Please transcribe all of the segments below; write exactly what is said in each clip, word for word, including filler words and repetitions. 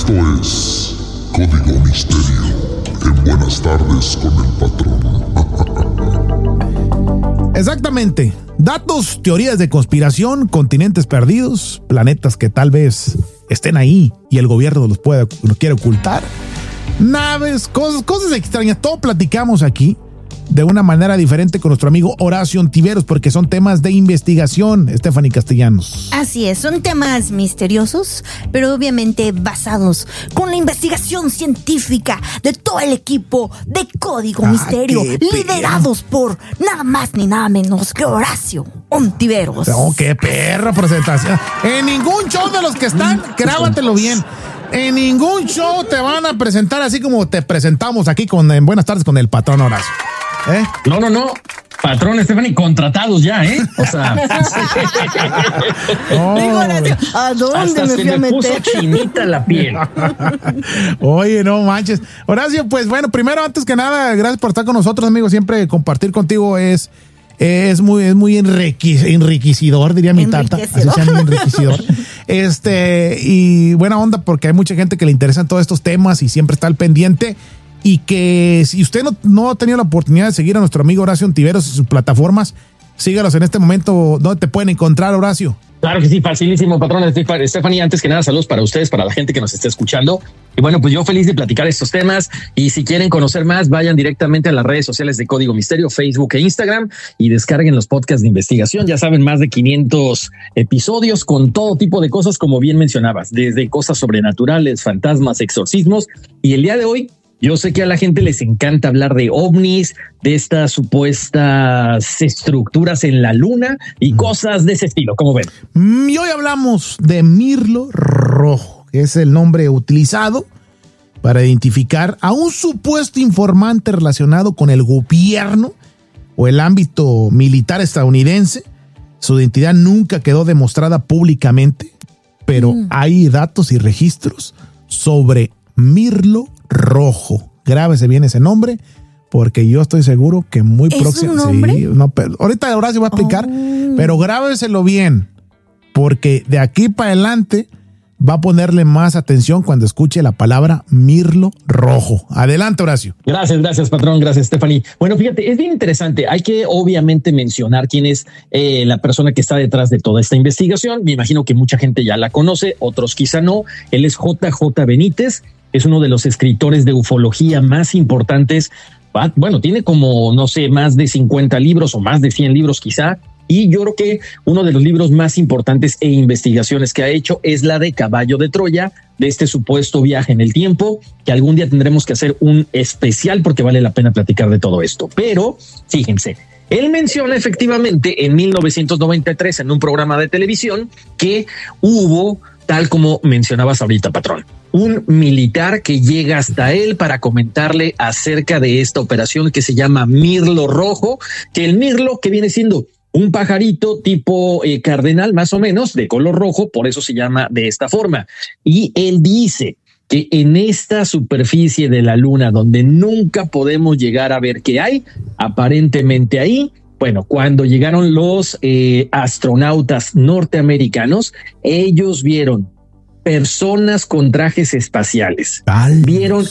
Esto es Código Misterio en Buenas Tardes con el Patrón. Exactamente. Datos, teorías de conspiración, continentes perdidos, planetas que tal vez estén ahí y el gobierno los puede, los quiere ocultar. Naves, cosas, cosas extrañas. Todo platicamos aquí de una manera diferente con nuestro amigo Horacio Ontiveros, porque son temas de investigación, Stephanie Castellanos. Así es, son temas misteriosos, pero obviamente basados con la investigación científica de todo el equipo de Código ah, Misterio, liderados por nada más ni nada menos que Horacio Ontiveros. Oh, qué perra presentación. En ningún show de los que están, grábatelo bien. En ningún show te van a presentar así como te presentamos aquí con en Buenas Tardes con el Patrón Horacio. ¿Eh? No, no, no. Patrón Stephanie, contratados ya, ¿eh? O sea. oh. Digo, Horacio, ¿a dónde hasta me se fui me a meter? puso chinita la piel. Oye, no manches. Horacio, pues bueno, primero, antes que nada, gracias por estar con nosotros, amigo. Siempre compartir contigo es, es muy, es muy enriquecedor, diría mi tata. Así se llama, enriquecedor. Este, y buena onda porque hay mucha gente que le interesan todos estos temas y siempre está al pendiente. Y que si usted no, no ha tenido la oportunidad de seguir a nuestro amigo Horacio Ontiveros en sus plataformas, sígalos en este momento. ¿Dónde te pueden encontrar, Horacio? Claro que sí, facilísimo, patrón Stephanie. Antes que nada, saludos para ustedes, para la gente que nos está escuchando. Y bueno, pues yo feliz de platicar estos temas. Y si quieren conocer más, vayan directamente a las redes sociales de Código Misterio, Facebook e Instagram, y descarguen los podcasts de investigación. Ya saben, más de quinientos episodios con todo tipo de cosas, como bien mencionabas, desde cosas sobrenaturales, fantasmas, exorcismos. Y el día de hoy, yo sé que a la gente les encanta hablar de ovnis, de estas supuestas estructuras en la luna y cosas de ese estilo. ¿Cómo ven? Y hoy hablamos de Mirlo Rojo, que es el nombre utilizado para identificar a un supuesto informante relacionado con el gobierno o el ámbito militar estadounidense. Su identidad nunca quedó demostrada públicamente, pero mm. hay datos y registros sobre Mirlo Rojo. Grábese bien ese nombre, porque yo estoy seguro que muy próximo. ¿Es un nombre? Sí, no, pero ahorita Horacio va a explicar, oh. pero grábeselo bien, porque de aquí para adelante va a ponerle más atención cuando escuche la palabra Mirlo Rojo. Adelante, Horacio. Gracias, gracias, patrón. Gracias, Stephanie. Bueno, fíjate, es bien interesante. Hay que obviamente mencionar quién es eh, la persona que está detrás de toda esta investigación. Me imagino que mucha gente ya la conoce, otros quizá no. Él es J J Benítez. Es uno de los escritores de ufología más importantes. Bueno, tiene como, no sé, más de cincuenta libros o más de cien libros quizá. Y yo creo que uno de los libros más importantes e investigaciones que ha hecho es la de Caballo de Troya, de este supuesto viaje en el tiempo, que algún día tendremos que hacer un especial porque vale la pena platicar de todo esto. Pero fíjense, él menciona efectivamente en mil novecientos noventa y tres en un programa de televisión que hubo, tal como mencionabas ahorita, patrón, un militar que llega hasta él para comentarle acerca de esta operación que se llama Mirlo Rojo, que el mirlo que viene siendo un pajarito tipo eh, cardenal más o menos de color rojo, por eso se llama de esta forma. Y él dice que en esta superficie de la luna donde nunca podemos llegar a ver qué hay, aparentemente ahí, bueno, cuando llegaron los eh, astronautas norteamericanos, ellos vieron personas con trajes espaciales, Ay, vieron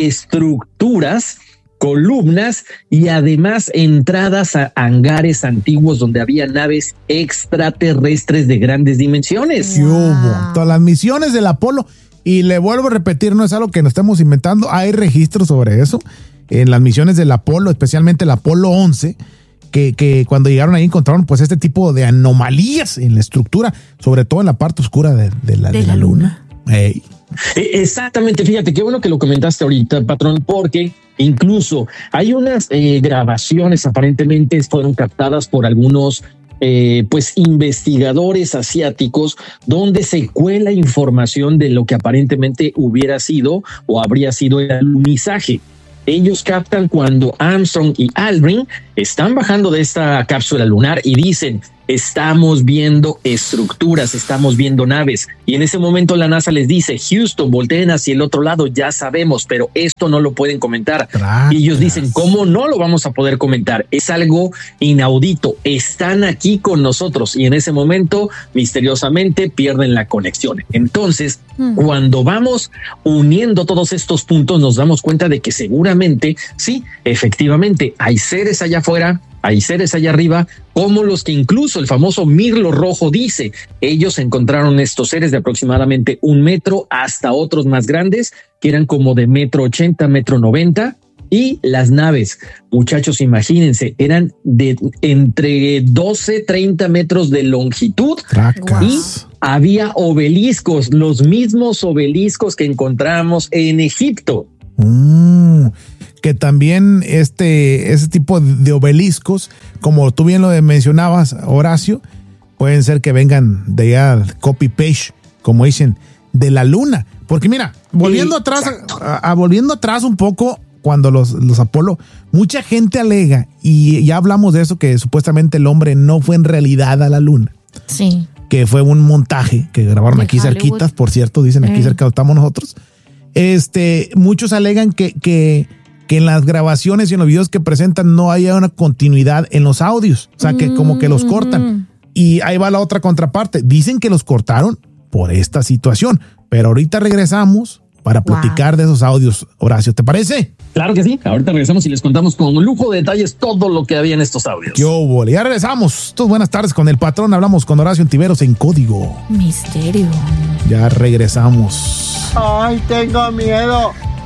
estructuras, columnas y además entradas a hangares antiguos donde había naves extraterrestres de grandes dimensiones. Wow. Todas las misiones del Apolo, y le vuelvo a repetir, no es algo que nos estemos inventando, hay registros sobre eso en las misiones del Apolo, especialmente el Apolo once, que, que cuando llegaron ahí encontraron pues este tipo de anomalías en la estructura, sobre todo en la parte oscura de, de, la, de, de la, la luna. luna. Hey. Exactamente, fíjate, qué bueno que lo comentaste ahorita, patrón, porque incluso hay unas eh, grabaciones aparentemente fueron captadas por algunos eh, pues investigadores asiáticos donde se cuela información de lo que aparentemente hubiera sido o habría sido el alunizaje. Ellos captan cuando Armstrong y Aldrin están bajando de esta cápsula lunar y dicen, estamos viendo estructuras, estamos viendo naves. Y en ese momento la NASA les dice, Houston, volteen hacia el otro lado, ya sabemos, pero esto no lo pueden comentar. Tracas. Y ellos dicen, ¿cómo no lo vamos a poder comentar? Es algo inaudito, están aquí con nosotros. Y en ese momento, misteriosamente, pierden la conexión. Entonces, hmm. cuando vamos uniendo todos estos puntos, nos damos cuenta de que seguramente, sí, efectivamente, hay seres allá afuera, hay seres allá arriba, como los que incluso el famoso mirlo rojo dice. Ellos encontraron estos seres de aproximadamente un metro hasta otros más grandes, que eran como de metro ochenta, metro noventa. Y las naves, muchachos, imagínense, eran de entre doce, treinta metros de longitud. Tracas. Y había obeliscos, los mismos obeliscos que encontramos en Egipto. Mm, que también este, ese tipo de obeliscos, como tú bien lo mencionabas, Horacio, pueden ser que vengan de allá, copy-paste, como dicen, de la luna. Porque mira, volviendo sí, atrás, a, a, volviendo atrás un poco, cuando los, los Apolo, mucha gente alega, y ya hablamos de eso, que supuestamente el hombre no fue en realidad a la luna. Sí. Que fue un montaje que grabaron de aquí Hollywood. Cerquitas, por cierto, dicen aquí eh. cerca donde estamos nosotros. Este, muchos alegan que, que, que en las grabaciones y en los videos que presentan no haya una continuidad en los audios. O sea, que como que los cortan. Y ahí va la otra contraparte. Dicen que los cortaron por esta situación. Pero ahorita regresamos para platicar wow. de esos audios. Horacio, ¿te parece? Claro que sí. Ahorita regresamos y les contamos con lujo de detalles todo lo que había en estos audios. ¡Qué óvole! Ya regresamos. Todos buenas tardes con el patrón. Hablamos con Horacio Ontiveros en Código Misterio. Ya regresamos. ¡Ay, tengo miedo!